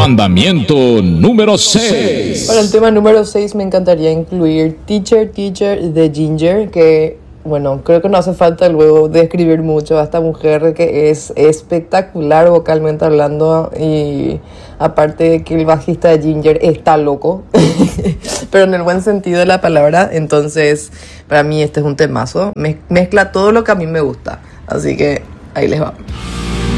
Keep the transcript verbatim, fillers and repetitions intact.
Mandamiento número seis. Para el tema número seis me encantaría incluir Teacher, Teacher de Ginger, que, bueno, creo que no hace falta luego describir mucho a esta mujer que es espectacular vocalmente hablando, y aparte de que el bajista de Ginger está loco, pero en el buen sentido de la palabra. Entonces, para mí este es un temazo, Mez- mezcla todo lo que a mí me gusta, así que ahí les va.